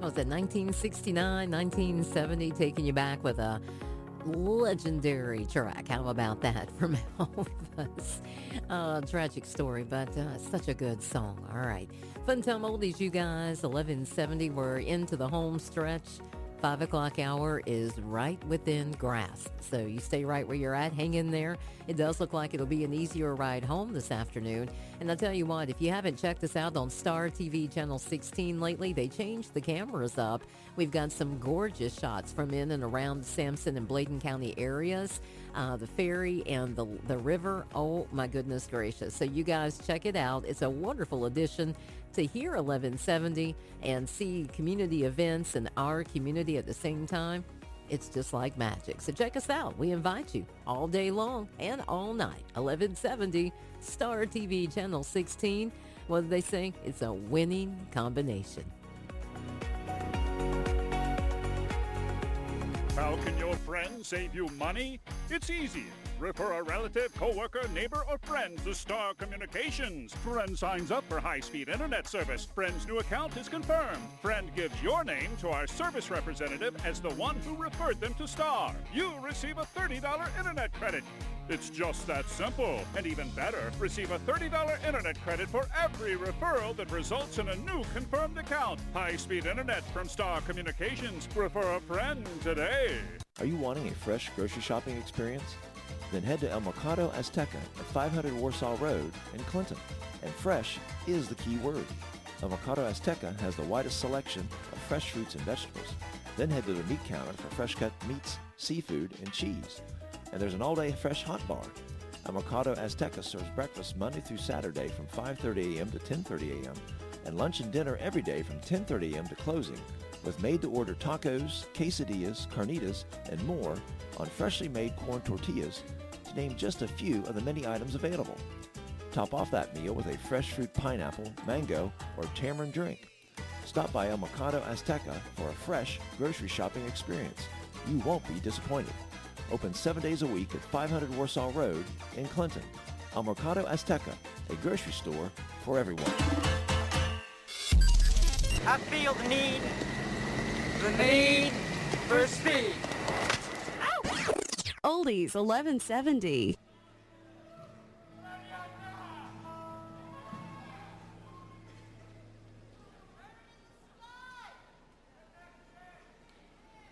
was it 1969, 1970, taking you back with a legendary track. How about that from Elvis? Tragic story, but such a good song. All right. Fun Time Oldies, you guys. 11:70. We're into the home stretch. 5 o'clock hour is right within grasp. So you stay right where you're at. Hang in there. It does look like it'll be an easier ride home this afternoon. And I'll tell you what, if you haven't checked us out on Star TV Channel 16 lately, they changed the cameras up. We've got some gorgeous shots from in and around the Sampson and Bladen County areas. The ferry and the river. Oh, my goodness gracious. So you guys check it out. It's a wonderful addition to hear 1170 and see community events in our community at the same time. It's just like magic. So check us out. We invite you all day long and all night. 1170 Star TV Channel 16. What do they say? It's a winning combination. How can your friend save you money? It's easy. Refer a relative, coworker, neighbor, or friend to Star Communications. Friend signs up for high-speed internet service. Friend's new account is confirmed. Friend gives your name to our service representative as the one who referred them to Star. You'll receive a $30 internet credit. It's just that simple. And even better, receive a $30 internet credit for every referral that results in a new confirmed account. High-speed internet from Star Communications. Refer a friend today. Are you wanting a fresh grocery shopping experience? Then head to El Mercado Azteca at 500 Warsaw Road in Clinton. And fresh is the key word. El Mercado Azteca has the widest selection of fresh fruits and vegetables. Then head to the meat counter for fresh cut meats, seafood, and cheese. And there's an all-day fresh hot bar. El Mercado Azteca serves breakfast Monday through Saturday from 5:30 a.m. to 10:30 a.m. and lunch and dinner every day from 10:30 a.m. to closing, with made-to-order tacos, quesadillas, carnitas, and more on freshly made corn tortillas, to name just a few of the many items available. Top off that meal with a fresh fruit pineapple, mango, or tamarind drink. Stop by El Mercado Azteca for a fresh grocery shopping experience. You won't be disappointed. Open 7 days a week at 500 Warsaw Road in Clinton. El Mercado Azteca, a grocery store for everyone. I feel the need for speed. Oldies 1170.